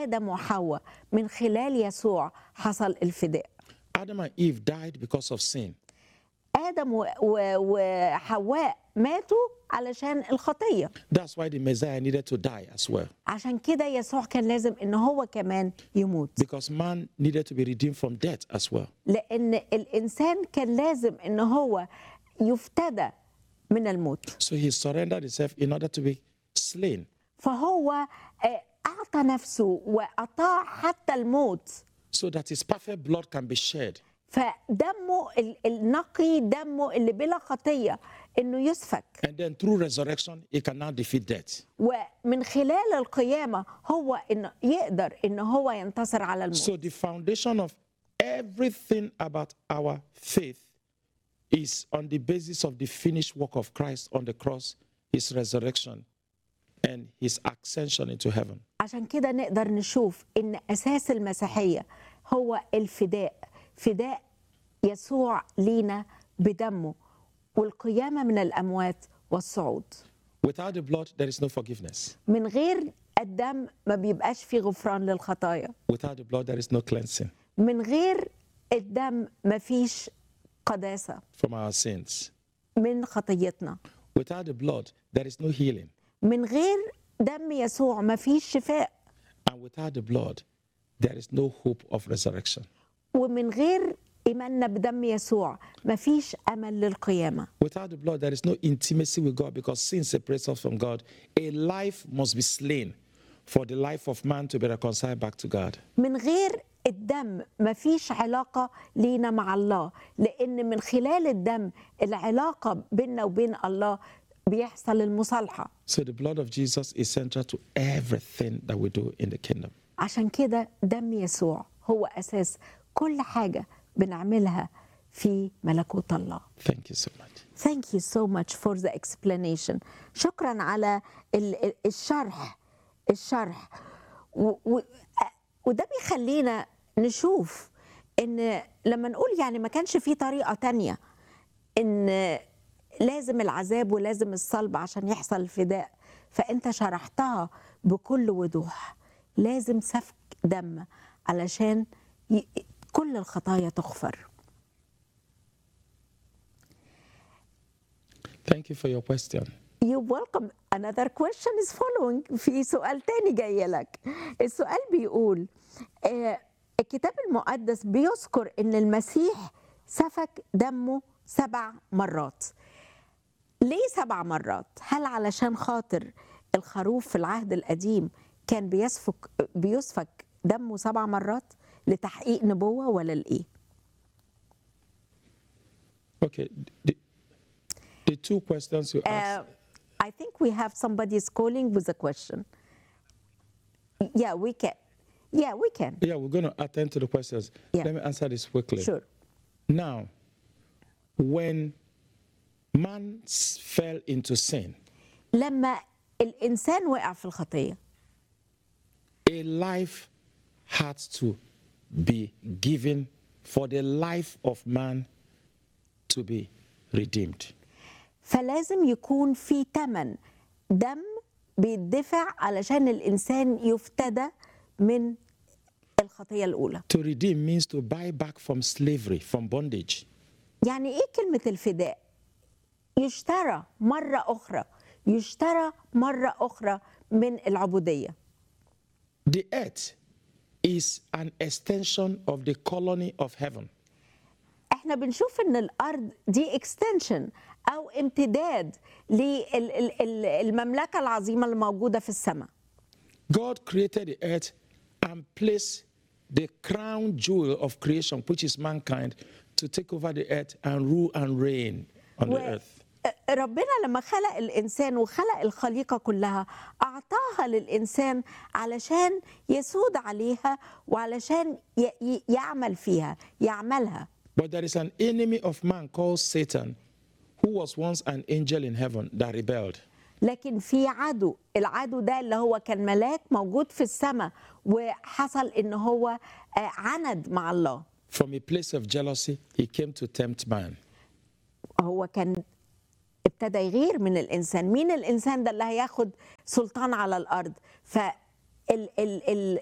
آدم وحواء من خلال يسوع حصل الفداء. Adam and Eve died because of sin. آدم وحواء ماتوا علشان الخطية. That's why the Messiah needed to die as well. عشان كده يسوع كان لازم إن هو كمان يموت. Because man needed to be redeemed from death as well. لأن الإنسان كان لازم إن هو يفتدى من الموت. So he surrendered himself in order to be slain. فهو أعطى نفسه وأطاع حتى الموت. So that his perfect blood can be shed. فدمه النقي، دمه اللي بلا خطية إنه يسفك. And then through resurrection, he can now defeat death. ومن خلال القيامة هو إنه يقدر إنه هو ينتصر على الموت. So the foundation of everything about our faith is on the basis of the finished work of Christ on the cross, his resurrection, and his ascension into heaven. عشان كده نقدر نشوف إن أساس المسيحية هو الفداء، فداء يسوع لينا بدمه والقيامة من الأموات والصعود. Without the blood, there is no forgiveness. من غير الدم ما بيبقاش في غفران للخطايا. Without the blood, there is no cleansing من غير الدم ما فيش قداسة from our sins. من خطيتنا. Without the blood, there is no healing. من غير دم يسوع ما فيش شفاء. And without the blood, there is no hope of resurrection. ومن غير إيماننا بدم يسوع ما فيش أمل للقيامة. Without the blood, there is no intimacy with God because sin separates us from God. A life must be slain for the life of man to be reconciled back to God. من غير الدم ما فيش علاقة لينا مع الله، لأن من خلال الدم العلاقة بيننا وبين الله بيحصل المصالحة. So the blood of Jesus is central to everything that we do in the kingdom. عشان كده دم يسوع هو أساس كل حاجة بنعملها في ملكوت الله. Thank you so much. Thank you so much for the explanation. شكرا على الشرح وده بيخلينا نشوف إن لما نقول يعني ما كانش في طريقة تانية إن لازم العذاب ولازم الصلب عشان يحصل الفداء، فأنت شرحتها بكل وضوح. لازم سفك دم علشان كل الخطايا تغفر. Thank you for your question. You're welcome. Another question is following. في سؤال تاني جاي لك. السؤال بيقول الكتاب المقدس بيذكر إن المسيح سفك دمه 7 مرات. ليه 7 مرات؟ هل علشان خاطر الخروف في العهد القديم كان بيسفك دمه 7 مرات لتحقيق نبوة ولا لإيه؟ Okay. The two questions you asked. I think we have somebody is calling with a question. Yeah, we can. Yeah, we can. Yeah, we're going to attend to the questions. Yeah. Let me answer this quickly. Sure. Now, when man fell into sin, لما الإنسان وقع في الخطية, a life had to be given for the life of man to be redeemed. فلازم يكون في ثمن دم بيدفع علشان الإنسان يفتدى من الخطية الأولى. To redeem means to buy back from slavery, from bondage. يعني إيه كلمة الفداء؟ يشترى مرة أخرى من العبودية. The earth is an extension of the colony of heaven. احنا بنشوف ان الارض دي extension او امتداد للمملكة العظيمة الموجودة في السماء. God created the earth and placed the crown jewel of creation, which is mankind, to take over the earth and rule and reign on the earth. ربنا لما خلق الإنسان وخلق الخليقة كلها أعطاها للإنسان علشان يسود عليها وعلشان يعملها. But there is an enemy of man called Satan, who was once an angel in heaven that rebelled. لكن في العدو ده اللي هو كان ملاك موجود في السماء وحصل إن هو عند مع الله. From a place of jealousy, he came to tempt man. هو كان ابتدى يغير من الإنسان. مين الإنسان ده اللي هياخد سلطان على الأرض؟